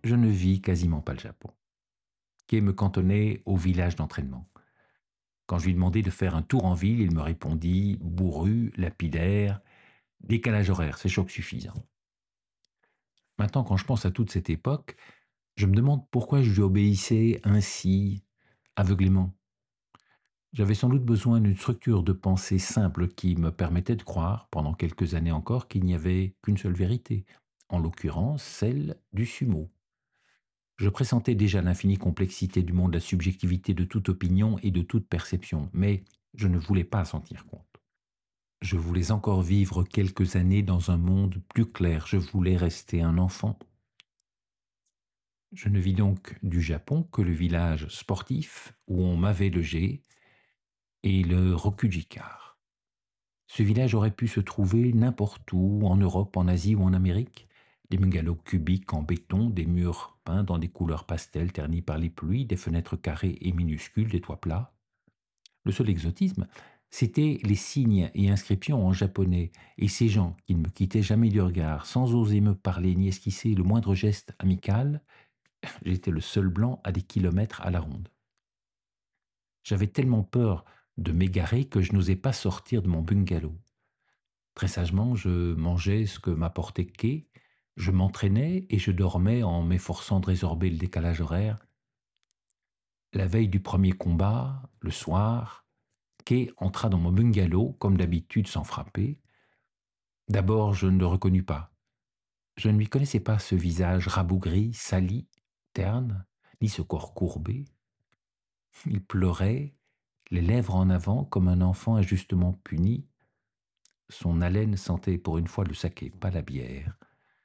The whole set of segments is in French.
je ne vis quasiment pas le Japon. Kei me cantonnait au village d'entraînement. Quand je lui demandais de faire un tour en ville, il me répondit bourru, lapidaire, décalage horaire, c'est choc suffisant. Maintenant, quand je pense à toute cette époque, je me demande pourquoi je lui obéissais ainsi, aveuglément. J'avais sans doute besoin d'une structure de pensée simple qui me permettait de croire, pendant quelques années encore, qu'il n'y avait qu'une seule vérité, en l'occurrence celle du sumo. Je pressentais déjà l'infinie complexité du monde, la subjectivité de toute opinion et de toute perception, mais je ne voulais pas s'en tenir compte. Je voulais encore vivre quelques années dans un monde plus clair, je voulais rester un enfant. Je ne vis donc du Japon que le village sportif où on m'avait logé et le Rokujikar. Ce village aurait pu se trouver n'importe où, en Europe, en Asie ou en Amérique. Des bungalows cubiques en béton, des murs peints dans des couleurs pastel ternis par les pluies, des fenêtres carrées et minuscules, des toits plats. Le seul exotisme, c'était les signes et inscriptions en japonais, et ces gens qui ne me quittaient jamais du regard, sans oser me parler ni esquisser le moindre geste amical. J'étais le seul blanc à des kilomètres à la ronde. J'avais tellement peur de m'égarer que je n'osais pas sortir de mon bungalow. Très sagement, je mangeais ce que m'apportait Kei, je m'entraînais et je dormais en m'efforçant de résorber le décalage horaire. La veille du premier combat, le soir, Kei entra dans mon bungalow, comme d'habitude sans frapper. D'abord, je ne le reconnus pas. Je ne lui connaissais pas ce visage rabougri, sali, terne, ni ce corps courbé. Il pleurait, les lèvres en avant comme un enfant injustement puni. Son haleine sentait pour une fois le saké, pas la bière.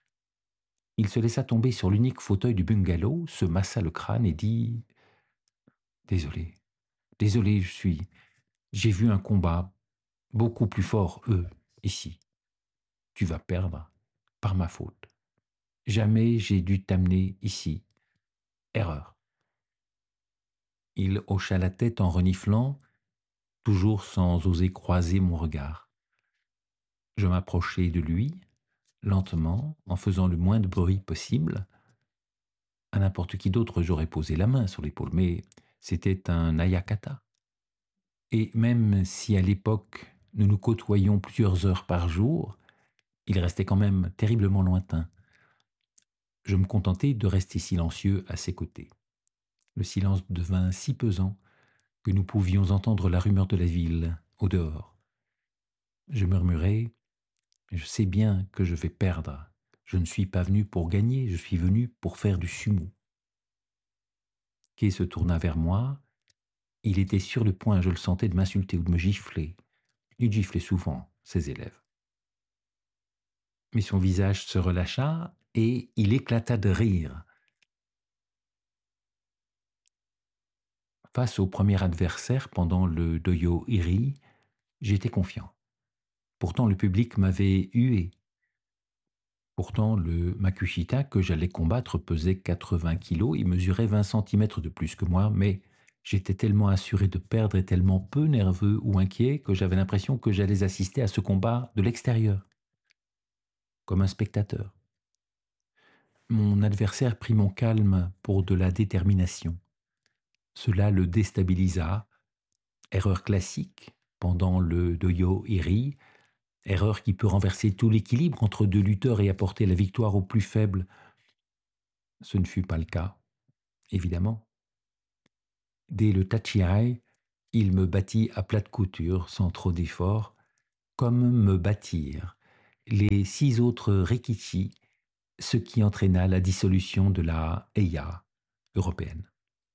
Il se laissa tomber sur l'unique fauteuil du bungalow, se massa le crâne et dit « Désolé, désolé, j'ai vu un combat beaucoup plus fort, ici. Tu vas perdre par ma faute. Jamais j'ai dû t'amener ici. Erreur. » Il hocha la tête en reniflant, toujours sans oser croiser mon regard. Je m'approchai de lui, lentement, en faisant le moins de bruit possible. À n'importe qui d'autre, j'aurais posé la main sur l'épaule, mais c'était un ayakata. Et même si à l'époque, nous nous côtoyions plusieurs heures par jour, il restait quand même terriblement lointain. Je me contentai de rester silencieux à ses côtés. Le silence devint si pesant que nous pouvions entendre la rumeur de la ville au dehors. Je murmurai « Je sais bien que je vais perdre. Je ne suis pas venu pour gagner, je suis venu pour faire du sumo. » Kei se tourna vers moi. Il était sur le point, je le sentais, de m'insulter ou de me gifler. Il giflait souvent ses élèves. Mais son visage se relâcha et il éclata de rire. Face au premier adversaire pendant le doyo iri, j'étais confiant. Pourtant le public m'avait hué. Pourtant le Makushita que j'allais combattre pesait 80 kilos et mesurait 20 centimètres de plus que moi, mais j'étais tellement assuré de perdre et tellement peu nerveux ou inquiet que j'avais l'impression que j'allais assister à ce combat de l'extérieur, comme un spectateur. Mon adversaire prit mon calme pour de la détermination. Cela le déstabilisa. Erreur classique pendant le doyo iri, erreur qui peut renverser tout l'équilibre entre deux lutteurs et apporter la victoire au plus faible. Ce ne fut pas le cas, évidemment. Dès le tachiai, il me battit à plate couture, sans trop d'efforts, comme me battirent les 6 autres rikichi, ce qui entraîna la dissolution de la Heia européenne.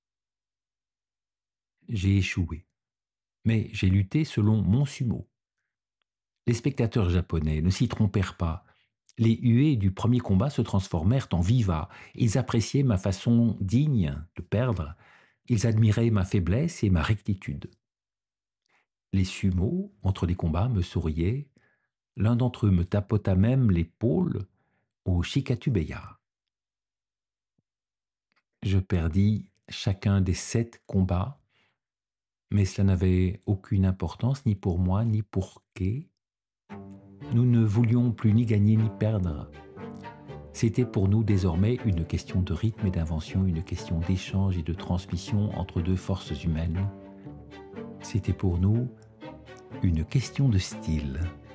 J'ai échoué, mais j'ai lutté selon mon sumo. Les spectateurs japonais ne s'y trompèrent pas. Les huées du premier combat se transformèrent en vivas. Ils appréciaient ma façon digne de perdre. Ils admiraient ma faiblesse et ma rectitude. Les sumos, entre les combats, me souriaient. L'un d'entre eux me tapota même l'épaule au shikatubeya. Je perdis chacun des 7 combats, mais cela n'avait aucune importance ni pour moi ni pour Kei. Nous ne voulions plus ni gagner ni perdre. C'était pour nous désormais une question de rythme et d'invention, une question d'échange et de transmission entre deux forces humaines. C'était pour nous une question de style.